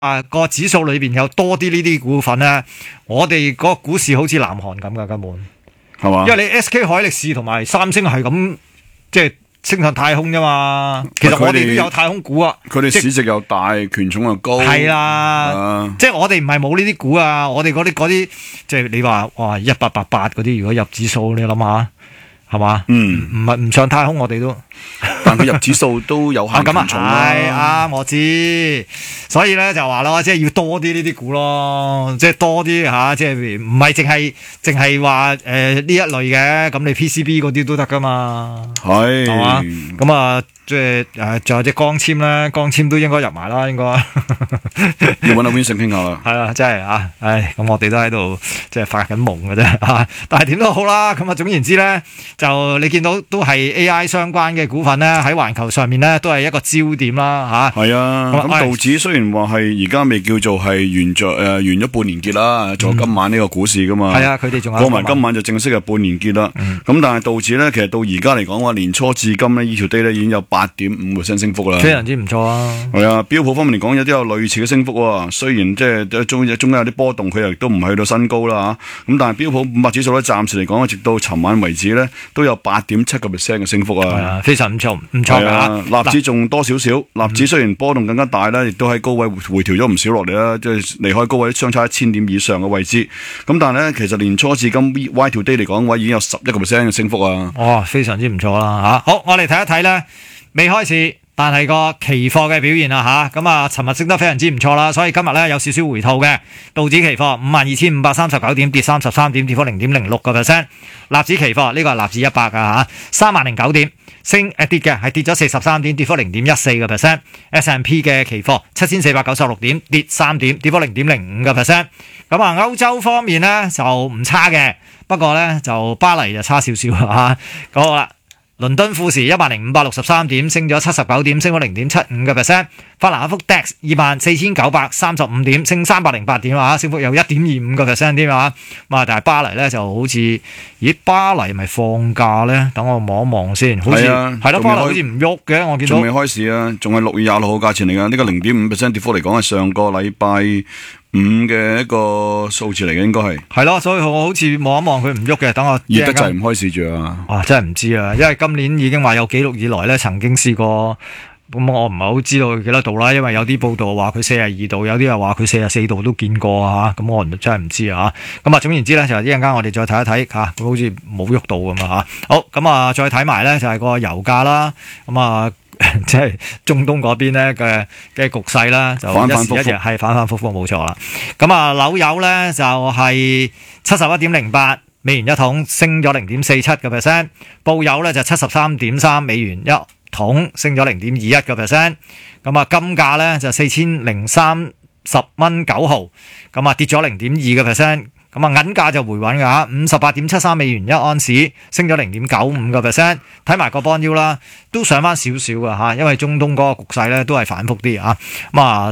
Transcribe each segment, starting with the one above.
個指數裏邊有多啲呢啲股份咧，我哋個股市好似南韓咁噶，根本係嘛？ 因為你 SK 海力士同埋三星係咁即係升上太空啫嘛。其實我哋都有太空股啊， 佢哋市值又大，權重又高。 係啦，即係我哋唔係冇呢啲股啊，我哋嗰啲即係你話哇1888嗰啲，如果入指數，你諗下係嘛？唔上太空我哋都。 但佢入指數都有限權重啦。 係啊，我知，所以咧就話咯，即係要多啲呢啲股咯，即係多啲嚇，即係唔係淨係話呢一類嘅，咁你 PCB 嗰啲都得噶嘛，係嘛？咁啊，即係仲有隻光纖咧，光纖都應該入埋啦，應該要揾阿 Vincent 傾下啦。 係啊，真係啊，咁我哋都喺度即係發緊夢嘅啫嚇，但係點都好啦，咁啊總言之咧，就你見到都係 AI 相關嘅股份咧，喺環球上面咧都係一個焦點啦嚇。 係啊，咁道指雖然話係而家未叫做係完咗半年結啦，仲有今晚呢個股市噶嘛。係啊，佢哋仲有過埋今晚就正式係半年結啦。咁但係道指咧，其實到而家嚟講話，年初至今呢，呢條 day 咧已經有8.5% 升幅啦， 非常之唔錯啊。 係啊，標普方面嚟講，有啲有類似嘅升幅喎。雖然即係中間有啲波動，佢又都唔係去到新高啦嚇。咁但係標普500指數咧，暫時嚟講，直到尋晚為止咧，都有8.7% 嘅升幅啊。係啊， 非常唔錯㗎。 納指仲多少少，納指雖然波動更加大啦，亦都喺高位回調咗唔少落嚟啦，即係離開高位相差1000點以上嘅位置。咁但係咧，其實年初至今 Y2Day 嚟講嘅話，已經有11% 嘅升幅啊！ 哇，非常之唔錯啦嚇！好，我哋睇一睇咧，未開市，但係個期貨嘅表現啦嚇。咁啊，尋日升得非常之唔錯啦，所以今日咧有少少回吐嘅。道指期貨52,539點，跌33點，跌幅0.06%。納指期貨呢個係納指100啊嚇，3009點。跌嘅係跌咗43點，跌幅0.14%。S&P 嘅期貨7496點，跌3點，跌幅0.05%。咁啊，歐洲方面咧就唔差嘅，不過咧就巴黎就差少少嚇。好啦，倫敦富時10,563點，升咗79點，升幅0.75%。法蘭克福 DAX 24,935點，升308點啊，升幅有1.25%添啊。咁啊，但係巴黎咧就好似，巴黎咪放假咧？等我望一望先，好似係咯，巴黎好似唔喐嘅，我見到仲未開市啊，仲係6月26號價錢嚟㗎。呢個0.5% 跌幅嚟講係上個禮拜5嘅一個數字嚟嘅，應該係咯， 所以我好似望一望佢唔喐嘅，等我熱得滯唔開市住啊！ 哇，真係唔知啊，因為今年已經話有紀錄以來咧，曾經試過。咁我唔係好知道佢幾多度啦，因為有啲報道話佢42度，有啲又話佢44度都見過啊，咁我真係唔知啊。咁啊，總言之咧，就一陣間我哋再睇一睇嚇，佢好似冇喐到咁啊嚇。好，咁啊，再睇埋咧就係個油價啦。咁啊，即係中東嗰邊咧嘅局勢啦，就一時一日係反反覆覆冇錯啦。咁啊，紐油咧就係71.08美元一桶，升咗0.47%。布油咧就73.3美元一桶，升咗0.21%。咁啊，金價咧就4030蚊9毫，咁啊跌咗0.2%。咁啊，銀價就回穩㗎，58.73美元一盎司，升咗0.95%。睇埋個 bond yield 啦，都上翻少少㗎嚇，因為中東嗰個局勢咧都係反覆啲啊。咁啊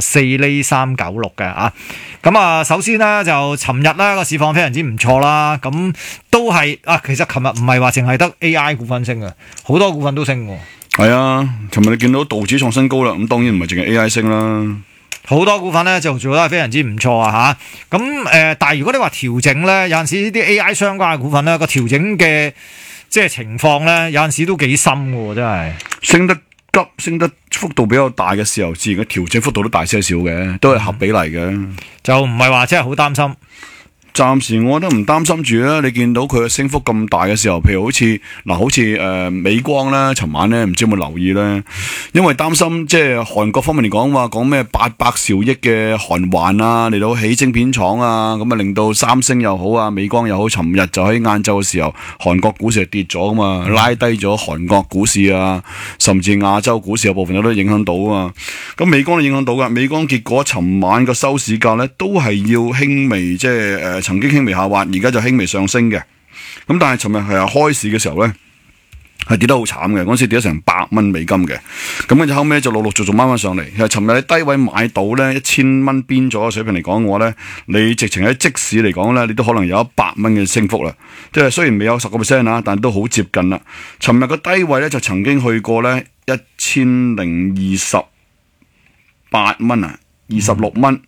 ，4.396嘅啊。咁啊，首先咧就尋日咧個市況非常之唔錯啦。咁都係啊，其實尋日唔係話淨係得 AI 股份升嘅，好多股份都升喎。 係啊，尋日你見到道指創新高啦，咁當然唔係淨係 AI 升啦。 好多股份咧就做得係非常之唔錯啊嚇，咁但係如果你話調整咧，有陣時呢啲 AI 相關嘅股份咧個調整嘅即係情況咧，有陣時都幾深嘅喎，真係升得急、升得幅度比較大嘅時候，自然嘅調整幅度都大些少嘅，都係合比例嘅， 就唔係話真係好擔心。 暫時我覺得唔擔心住啦。你見到佢嘅升幅咁大嘅時候，譬如好似美光啦，尋晚咧唔知有冇留意咧？因為擔心即係韓國方面嚟講話講咩800兆億嘅韓圜啊嚟到起晶片廠啊，咁啊令到三星又好啊，美光又好，尋日就喺晏晝嘅時候，韓國股市係跌咗噶嘛，拉低咗韓國股市啊，甚至亞洲股市有部分有都影響到啊嘛。咁美光都影響到噶，美光結果尋晚個收市價咧都係要輕微即係曾經輕微下滑，而家就輕微上升嘅。咁但係尋日係開市嘅時候咧，係跌得好慘嘅，嗰陣時跌咗成100蚊美金嘅。咁跟住後尾就陸陸續續掹翻上嚟。其實尋日喺低位買到咧1000蚊邊咗嘅水平嚟講嘅話咧，你直情喺即市嚟講咧，你都可能有100蚊嘅升幅啦。即係雖然未有10%啊，但都好接近啦。尋日個低位咧就曾經去過咧1028蚊啊，26蚊。